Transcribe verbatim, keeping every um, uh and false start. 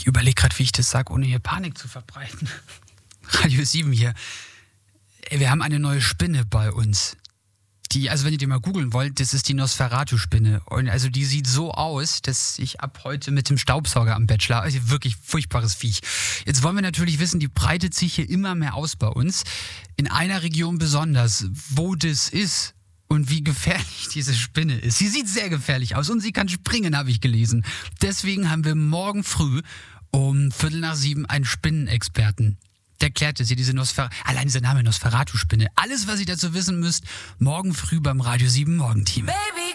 überlege gerade, wie ich das sage, ohne hier Panik zu verbreiten. Radio sieben hier. Ey, wir haben eine neue Spinne bei uns. Die, also wenn ihr die mal googeln wollt, das ist die Nosferatu-Spinne. Und also die sieht so aus, dass ich ab heute mit dem Staubsauger am Bett schlafe. Also wirklich furchtbares Viech. Jetzt wollen wir natürlich wissen, die breitet sich hier immer mehr aus bei uns. In einer Region besonders, wo das ist und wie gefährlich diese Spinne ist. Sie sieht sehr gefährlich aus und sie kann springen, habe ich gelesen. Deswegen haben wir morgen früh um Viertel nach sieben einen Spinnenexperten. Der klärt es hier, diese Nosfer... Allein dieser Name Nosferatu-Spinne. Alles, was ihr dazu wissen müsst, morgen früh beim Radio sieben Morgenteam. Baby.